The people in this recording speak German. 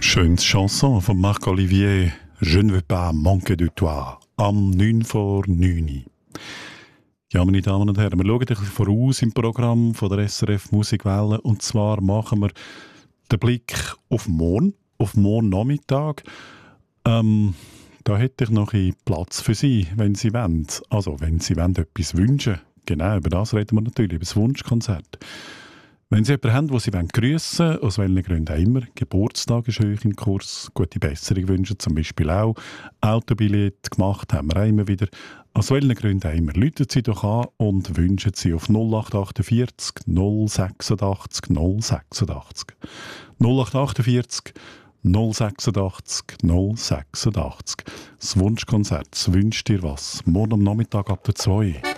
Schönes Chanson von Marc Olivier, «Je ne veux pas manquer de toi», am 9 vor 9. Ja, meine Damen und Herren, wir schauen ein bisschen voraus im Programm von der SRF Musikwelle. Und zwar machen wir den Blick auf morgen Nachmittag. Da hätte ich noch ein Platz für Sie, wenn Sie wollen. Also, wenn Sie wollen, etwas wünschen. Genau, über das reden wir natürlich, über das Wunschkonzert. Wenn Sie jemanden haben, den Sie grüssen wollen, aus welchen Gründen auch immer, Geburtstag ist hoch im Kurs, gute Besserung wünschen zum Beispiel auch, Autobillett gemacht haben wir auch immer wieder, aus welchen Gründen auch immer, rufen Sie doch an und wünschen Sie auf 0848 086 086. 0848 086 086. Das Wunschkonzert, das wünscht dir was, morgen am Nachmittag ab der 2.